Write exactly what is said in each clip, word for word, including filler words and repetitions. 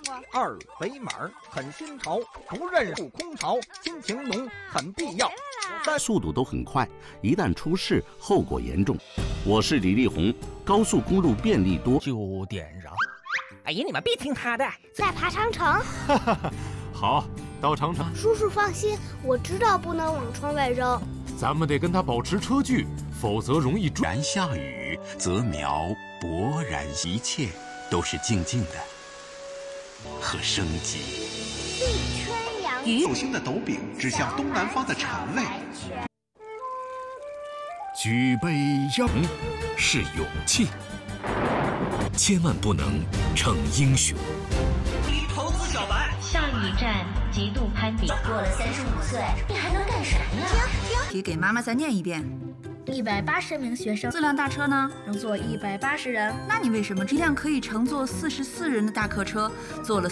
二北马很新潮，不认输空巢，亲情浓很必要。 三速度都很快，一旦出事后果严重。我是李立宏，高速公路便利多就点上。 哎呀，你们别听他的， 再爬长城。 好，到长城。 叔叔放心，我知道不能往窗外扔。 咱们得跟他保持车距，否则容易撞。 然下雨，则苗勃然，一切都是静静的和生机。 一圈羊鱼寿星的斗柄指向东南方的禅位。 举杯邀是勇气，千万不能逞英雄。 投资小白， 下一站极度攀比。 过了三十五岁，你还能干啥呀？ 题给妈妈再念一遍。 一百八十名学生， 四辆大车呢？ 能坐一百八十人。 那你为什么这辆可以乘坐四十四人的大客车坐了？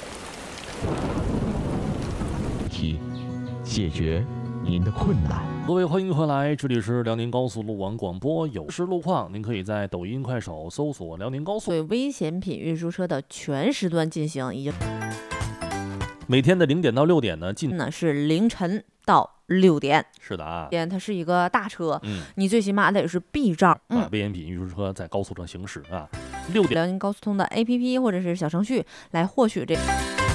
题，解决您的困难。 各位欢迎回来，这里是辽宁高速路网广播有时路况，您可以在抖音、快手搜索辽宁高速。 对危险品运输车的全时段进行，已经每天的零点到六点呢，进呢是凌晨到六点。 是的啊， 它是一个大车， 嗯， 你最起码得是 B 照， 嗯、啊，危险品运输车在高速上行驶啊。六点， 辽宁高速通的 A P P 或者是小程序来获取这。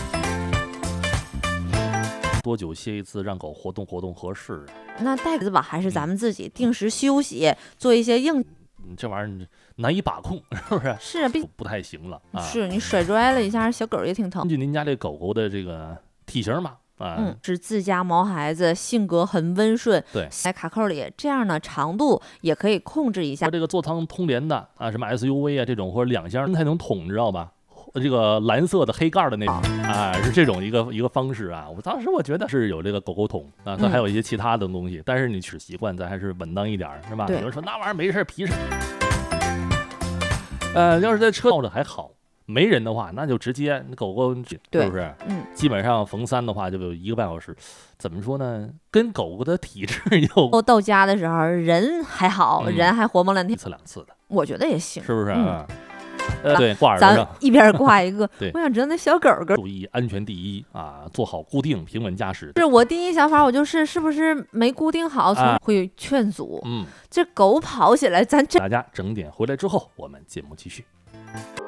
多久歇一次，让狗活动活动合适啊？ 那带子吧，还是咱们自己定时休息，嗯、做一些应。 这玩意儿难以把控，是不是？ 是啊， 不不太行了啊。 是你甩拽了一下，小狗也挺疼。 根据您家这狗狗的这个体型嘛，啊， 嗯，是自家毛孩子，性格很温顺， 对， 在卡扣里，这样呢长度也可以控制一下。 这个座舱通联的啊，什么 S U V 啊这种或者两厢才能捅，知道吧？这个蓝色的黑盖的那种啊，是这种一个一个方式啊。我当时我觉得是有这个狗狗桶啊，它还有一些其他的东西，嗯、但是你使习惯，咱还是稳当一点，是吧？有人说那玩意儿没事，皮实。呃，要是在车上还好，没人的话，那就直接狗狗是不是？ 嗯， 基本上逢三的话就有一个半小时。怎么说呢？跟狗狗的体质有。 到家的时候人还好，嗯、人还活蹦乱跳， 一次两次的， 我觉得也行， 是不是？ 嗯呃，对，挂耳朵上， 咱一边挂一个。 对， 我想知道那小狗狗注意安全第一啊，做好固定，平稳驾驶。 是我第一想法，我就是是不是没固定好，啊、会劝阻。 嗯， 这狗跑起来，咱真。 大家整点回来之后，我们节目继续。